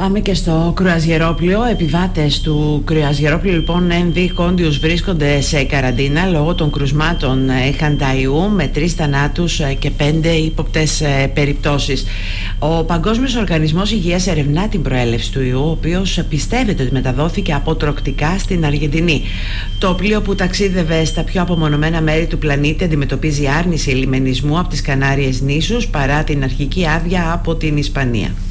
Πάμε και στο κρουαζιερόπλιο. Επιβάτες του κρουαζιερόπλιου λοιπόν MV Contius βρίσκονται σε καραντίνα λόγω των κρουσμάτων Χανταϊού με 3 θανάτους και 5 ύποπτες περιπτώσεις. Ο Παγκόσμιος Οργανισμός Υγείας ερευνά την προέλευση του ιού, ο οποίος πιστεύεται ότι μεταδόθηκε αποτροκτικά στην Αργεντινή. Το πλοίο που ταξίδευε στα πιο απομονωμένα μέρη του πλανήτη αντιμετωπίζει άρνηση λιμενισμού από τις Κανάριες νήσους παρά την αρχική άδεια από την Ισπανία.